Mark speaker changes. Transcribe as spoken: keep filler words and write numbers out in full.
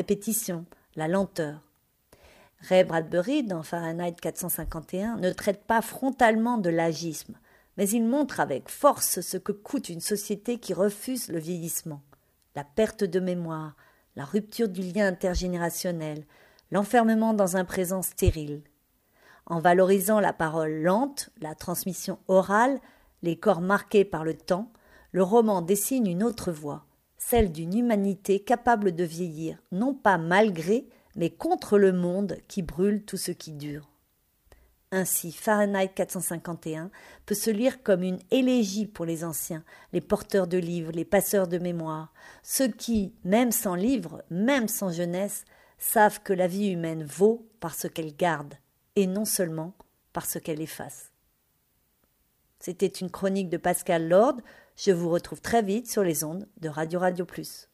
Speaker 1: répétition, la lenteur. Ray Bradbury, dans Fahrenheit quatre cent cinquante et un, ne traite pas frontalement de l'agisme, mais il montre avec force ce que coûte une société qui refuse le vieillissement, la perte de mémoire, la rupture du lien intergénérationnel, l'enfermement dans un présent stérile. En valorisant la parole lente, la transmission orale, les corps marqués par le temps, le roman dessine une autre voie, celle d'une humanité capable de vieillir, non pas malgré, mais contre le monde qui brûle tout ce qui dure. Ainsi, Fahrenheit quatre cent cinquante et un peut se lire comme une élégie pour les anciens, les porteurs de livres, les passeurs de mémoire, ceux qui, même sans livres, même sans jeunesse, savent que la vie humaine vaut par ce qu'elle garde, et non seulement par ce qu'elle efface. C'était une chronique de Pascal Lord. Je vous retrouve très vite sur les ondes de Radio Radio Plus.